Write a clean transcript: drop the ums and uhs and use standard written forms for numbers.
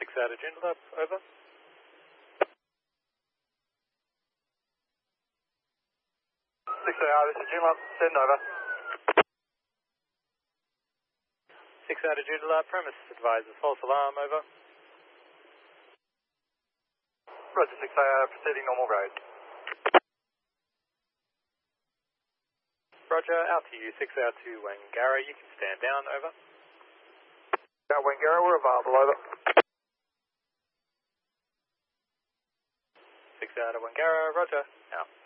out of Joondalup, over. 6AR, this is Joondalup, send over. 6 out of Joondalup, premises advisors, false alarm, over. Roger, 6AR, proceeding normal road. Roger, out to you, 6 out to Wangara, you can stand down, over. Wangara, we're available, over. 6 out of Wangara, roger, out.